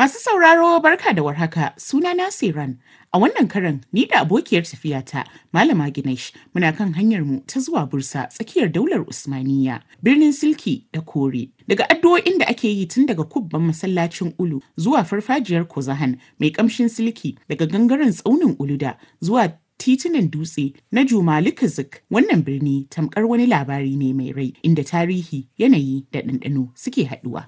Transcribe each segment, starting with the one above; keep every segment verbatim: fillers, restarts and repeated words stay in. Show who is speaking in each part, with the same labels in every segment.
Speaker 1: Masu sauraro barka da warhaka suna na Siran. A wannan karan ni da abokiyar tafiyata Malama Ginesh muna kan hanyar mu ta zuwa Bursa tsakiyar daular Usmaniya, birnin Silki da Kore. Daga addu'o'in da ake yi tun daga kubban masallacin Ulu zuwa farfajiyar Kozahan mai kamshin silki daga gangaren tsaunin Uluda zuwa titunan dutse na Jumali Kazik, wannan birni tamkar wani labari ne mai rai inda tarihi, yanayi da ɗanɗano suke haɗuwa.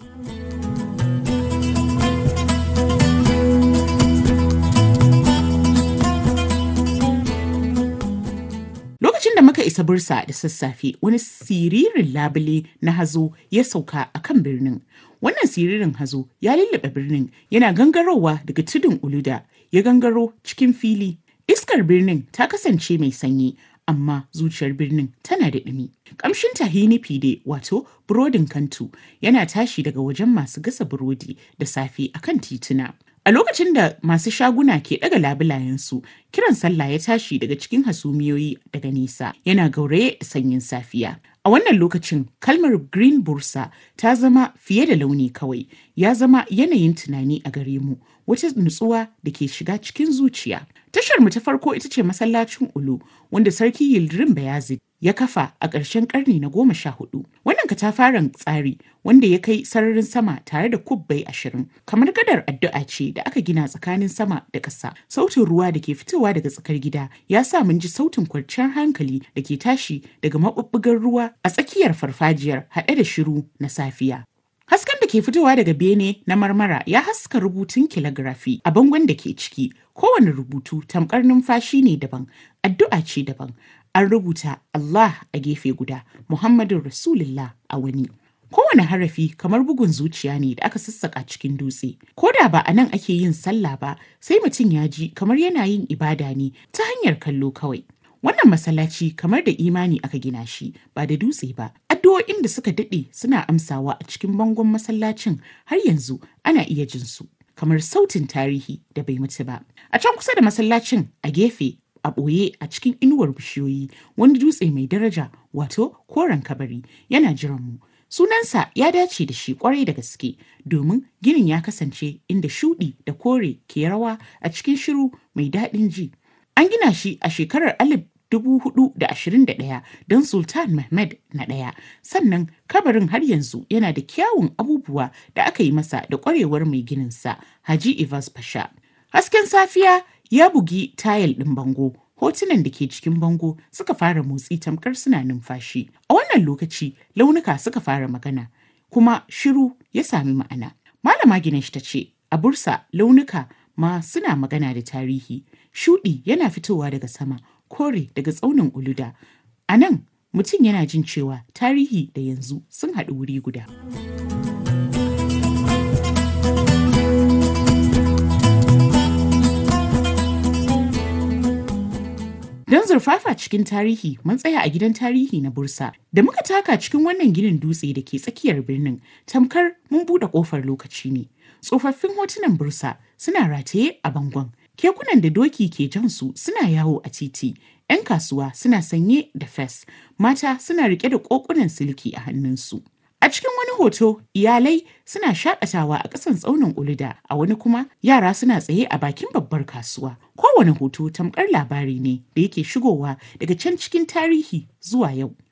Speaker 1: Lokacin da muka isa Bursa da sassafe, wani siririn labule na hazo ya sauka a kan birnin. Wannan siririn hazo ya lullube birnin, yana gangarowa daga tudun Uluda ya gangaro cikin fili. Iskar birnin ta kasance mai sanyi, amma zuciyar birnin tana da ɗumi. Ƙamshin tahini fide wato burodin kantu yana tashi daga wajen masu gasa burodi da safe akan tituna. A lokacin da masu shaguna ke ɗaga labulayensu, kiran sallah ya tashi daga cikin hasumiyoyi daga nesa, yana gauraye da sanyin safiya. A wannan lokacin, kalmar Green Bursa ta zama fiye da launi kawai, ya zama yanayin tunani a gare mu, wata nutsuwa da ke shiga cikin zuciya. Tashar mu ta farko ita ce masallacin Ulu, wanda Sarki Yildirim Bayazid ya kafa a ƙarshen ƙarni na goma sha hudu. Wannan katafaren tsari wanda ya kai sararin sama tare da kubbai ashirin, kamar gadar addu'a ce da aka gina tsakanin sama da ƙasa. Sautin ruwa da ke fitowa daga tsakar gida ya sa mun ji sautin kwanciyar hankali da ke tashi daga maɓuɓɓugar ruwa a tsakiyar farfajiyar haɗe da shiru na safiya. Hasken da ke fitowa daga bene na marmara ya haska rubutun kilography a bangon da ke ciki. Kowane rubutu tamkar numfashi ne daban, addu'a ce daban. An rubuta Allah a gefe guda, Muhammadun Rasulullah a wani. Kowane harafi kamar bugun zuciya ne da aka sassaka cikin dutse. Ko da ba a nan ake yin sallah ba, sai mutum ya ji kamar yana yin ibada ne ta hanyar kallo kawai. Wannan masallaci kamar da imani aka gina shi, ba da dutse ba. Addu'o'in da suka daɗe suna amsawa a cikin bangon masallacin har yanzu ana iya jin su, kamar sautin tarihi da bai mutu ba. A can kusa da masallacin a gefe a ɓoye a cikin inuwar bishiyoyi, wani dutse mai daraja wato koren kabari yana jiran mu. Sunansa ya dace da shi kwarai da gaske domin ginin ya kasance inda shuɗi da kore ke rawa a cikin shiru mai daɗin ji. An gina shi a shekarar alif dubu hudu da ashirin da ɗaya don Sultan Mehmed na ɗaya. Sannan kabarin har yanzu yana da kyawun abubuwa da aka yi masa da ƙwarewar mai gininsa, Haji Ivas Pasha. Hasken safiya ya bugi tayal ɗin bango. Hotunan da ke cikin bango suka fara motsi tamkar suna numfashi. A wannan lokaci launuka suka fara magana, kuma shiru ya sami ma'ana. Malama Ginesh ta ce, a Bursa launuka ma suna magana da tarihi. Shuɗi yana fitowa daga sama, kore daga tsaunin Uluda. A nan mutum yana jin cewa tarihi da yanzu sun haɗu wuri guda. Don zurfafa cikin tarihi, mun tsaya a gidan tarihi na Bursa. Da muka taka cikin wannan ginin dutse da ke tsakiyar birnin, tamkar mun buɗe ƙofar lokaci ne. Tsofaffin hotunan Bursa suna rataye a bangon. Kekunan da doki ke jan su suna yawo a titi. 'Yan kasuwa suna sanye da fes. Mata suna riƙe da ƙoƙunan silki a hannunsu. A cikin wani hoto, iyalai suna shakatawa a ƙasan tsaunin Uluda, a wani kuma yara suna tsaye a bakin babbar kasuwa. Kowane hoto tamkar labari ne da yake shigowa daga can cikin tarihi zuwa yau.